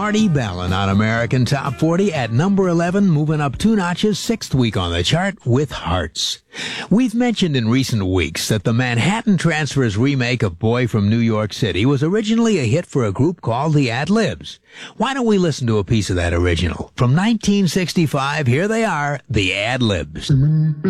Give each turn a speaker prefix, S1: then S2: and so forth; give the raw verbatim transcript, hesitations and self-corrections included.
S1: Marty Balin on American Top forty at number eleven, moving up two notches, sixth week on the chart with Hearts. We've mentioned in recent weeks that the Manhattan Transfers remake of Boy from New York City was originally a hit for a group called the Ad-Libs. Why don't we listen to a piece of that original? From nineteen sixty-five, here they are, the Ad-Libs.